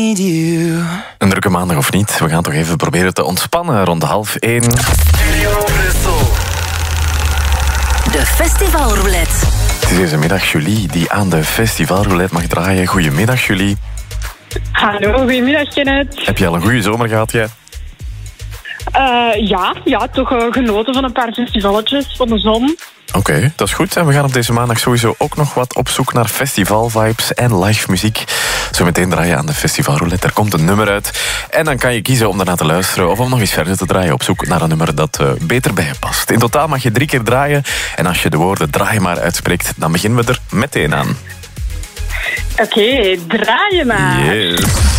Een drukke maandag of niet, we gaan toch even proberen te ontspannen rond 12:30. Studio Brussel. De Festivalroulette. Het is deze middag Julie die aan de Festivalroulette mag draaien. Goedemiddag Julie. Hallo, goedemiddag Kenneth. Heb je al een goede zomer gehad, jij? Ja, toch genoten van een paar festivalletjes, van de zon. Oké, dat is goed. En we gaan op deze maandag sowieso ook nog wat op zoek naar festivalvibes en live muziek. Zometeen draaien aan de Festivalroulette. Er komt een nummer uit. En dan kan je kiezen om daarna te luisteren of om nog eens verder te draaien op zoek naar een nummer dat beter bij je past. In totaal mag je 3 keer draaien. En als je de woorden draai maar uitspreekt, dan beginnen we er meteen aan. Oké, draaien maar. Yes.